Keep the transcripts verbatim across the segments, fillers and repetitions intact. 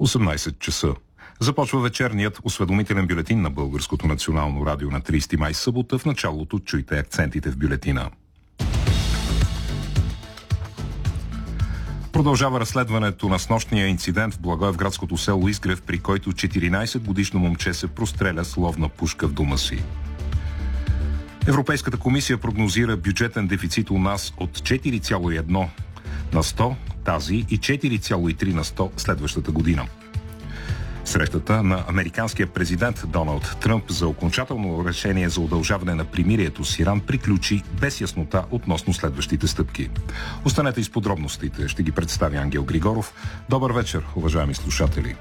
осемнайсет часа. Започва вечерният осведомителен бюлетин на Българското национално радио на трийсети май, събота. В началото чуйте акцентите в бюлетина. Продължава разследването на снощния инцидент в Благоевградското село Изгрев, при който четиринайсетгодишно момче се простреля с ловна пушка в дома си. Европейската комисия прогнозира бюджетен дефицит у нас от четири цяло и едно на сто тази и четири цяло и три на сто следващата година. Срещата на американския президент Доналд Тръмп за окончателно решение за удължаване на примирието с Иран приключи без яснота относно следващите стъпки. Останете и с подробностите. Ще ги представи Ангел Григоров. Добър вечер, уважаеми слушатели.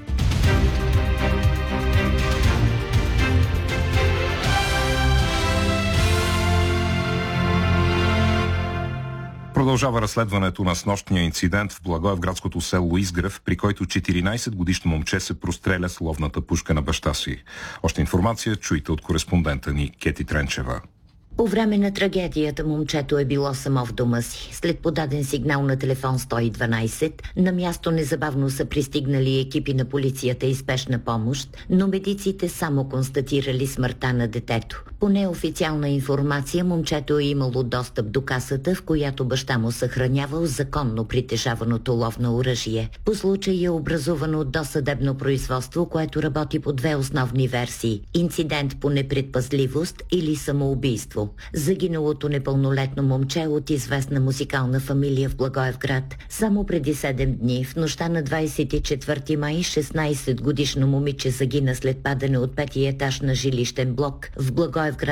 Продължава разследването на снощния инцидент в Благоевградското село Изгрев, при който четиринайсетгодишно момче се простреля с ловната пушка на баща си. Още информация чуйте от кореспондента ни Кети Тренчева. По време на трагедията момчето е било само в дома си. След подаден сигнал на телефон сто и дванайсет, на място незабавно са пристигнали екипи на полицията и спешна помощ, но медиците само констатирали смъртта на детето. По неофициална информация, момчето е имало достъп до касата, в която баща му съхранявал законно притежаваното ловно оръжие. По случай е образувано досъдебно производство, което работи по две основни версии – инцидент по непредпазливост или самоубийство. Загиналото непълнолетно момче от известна музикална фамилия в Благоевград. Само преди седем дни, в нощта на двайсет и четвърти май, шестнайсетгодишно момиче загина след падане от петия етаж на жилищен блок в Благоевград.